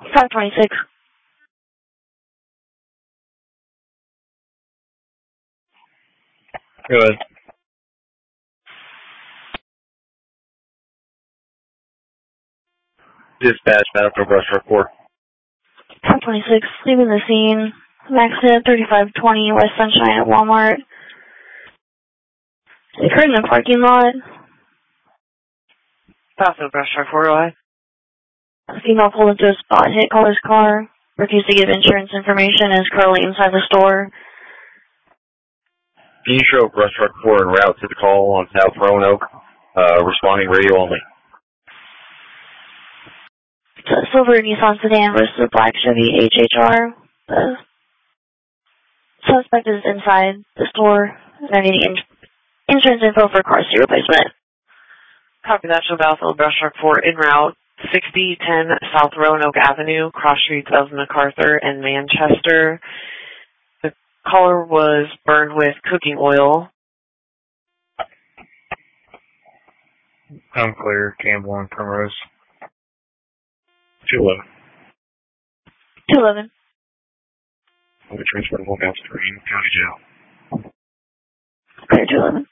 526. Go ahead. Dispatch, Battlefield Brush Truck 4. 526, leaving the scene. Accident 3520 West Sunshine at Walmart. It occurred in the parking lot. Battlefield Brush Truck 4, go ahead. A female pulled into a spot, hit caller's car, refused to give insurance information, and is currently inside the store. Can you show Brush Truck 4 en route to the call on South Roanoke? Responding radio only. It's a silver Nissan sedan versus a black Chevy HHR. The suspect is inside the store. They're needing insurance info for car seat replacement. Copy that, show Battlefield Brush Truck 4 en route. 6010 South Roanoke Avenue, cross streets of MacArthur and Manchester. The caller was burned with cooking oil. I'm clear, Campbell and Primrose. 211. 211. I'll be transported to Walkout Stream, County Jail. Clear 211.